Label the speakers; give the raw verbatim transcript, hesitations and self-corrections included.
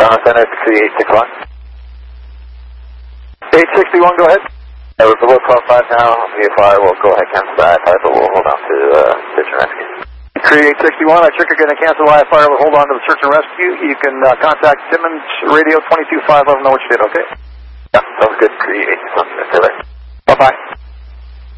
Speaker 1: Tower Center, Crew eight sixty-one.
Speaker 2: eight sixty-one, go ahead.
Speaker 1: Yeah, we're below twelve five now. V F R will go ahead, cancel the I F R, but we'll hold on to uh, search and rescue.
Speaker 2: Crew eight sixty-one, I check you're going to cancel I F R, we'll hold on to the search and rescue. You can uh, contact Simmons Radio twenty-two five, let them know what you did, okay?
Speaker 1: Yeah, sounds good. Crew eight sixty-one.
Speaker 2: Bye-bye.